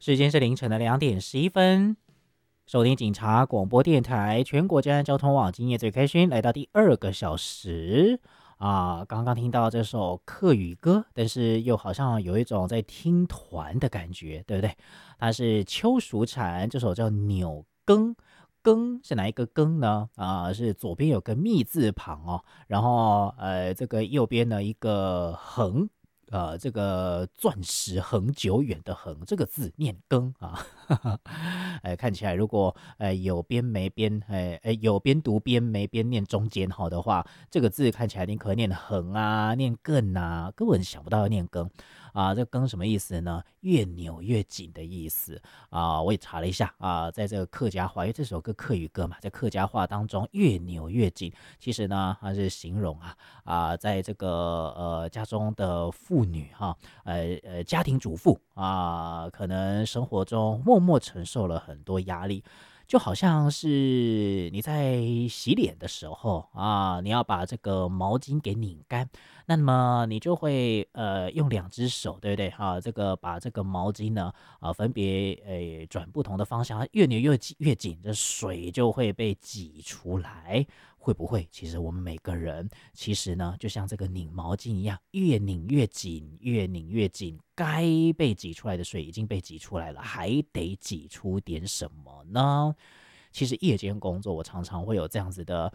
时间是凌晨的2点11分，收听警察广播电台全国治安交通网，今夜最开心，来到第2个小时刚刚听到这首客语歌，但是又好像有一种在听团的感觉，对不对？它是邱淑蟬，这首叫《钮耕》。耕是哪一个耕呢？是左边有个密字旁哦，然后这个右边呢一个横，这个钻石恒久远的恒这个字念耕啊，看起来如果有边没边，有边读边没边念中间好的话，这个字看起来你可念横啊，念艮啊，根本想不到要念耕这耕什么意思呢？越扭越紧的意思我也查了一下在这个客家话，因为这首歌客语歌嘛，在客家话当中越扭越紧，其实呢它是形容在这个家中的妇女家庭主妇可能生活中默默承受了很多压力，就好像是你在洗脸的时候你要把这个毛巾给拧干，那么你就会用2只手，对不对这个把这个毛巾呢分别转不同的方向，越扭越紧，这水就会被挤出来。会不会其实我们每个人其实呢就像这个拧毛巾一样，越拧越紧，越拧越紧，该被挤出来的水已经被挤出来了，还得挤出点什么呢？其实夜间工作我常常会有这样子的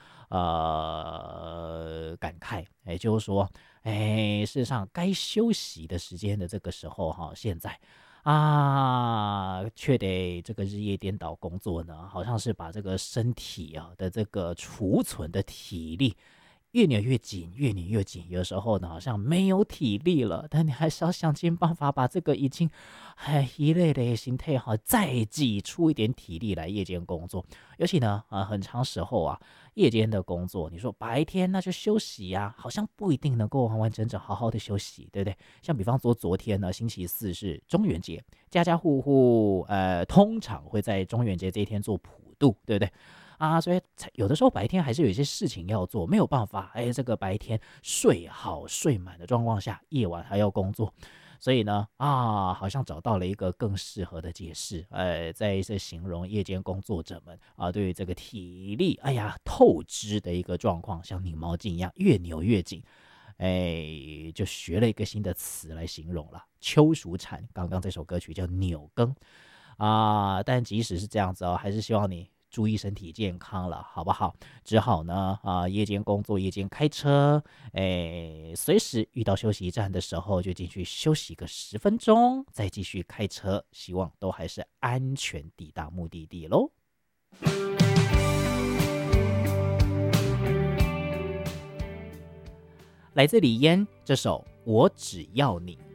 感慨，就是说事实上该休息的时间的这个时候现在却得这个日夜颠倒工作呢，好像是把这个身体的这个储存的体力越扭越紧，越扭越紧，有时候呢好像没有体力了，但你还是要想尽办法把这个已经疲累的心态再挤出一点体力来夜间工作。尤其呢很长时候夜间的工作，你说白天那就休息好像不一定能够完完整整好好的休息，对不对？像比方说昨天呢，星期4是中元节，家家户户通常会在中元节这一天做普渡，对不对？所以有的时候白天还是有一些事情要做，没有办法这个白天睡好睡满的状况下，夜晚还要工作，所以呢好像找到了一个更适合的解释，在这形容夜间工作者们对于这个体力透支的一个状况，像拧毛巾一样越扭越紧，就学了一个新的词来形容了。邱淑蟬刚刚这首歌曲叫《钮耕》但即使是这样子还是希望你注意身体健康了，好不好？只好呢夜间工作，夜间开车，随时遇到休息站的时候就进去休息个10分钟，再继续开车，希望都还是安全抵达目的地咯。来自李嫣这首《我只要你》。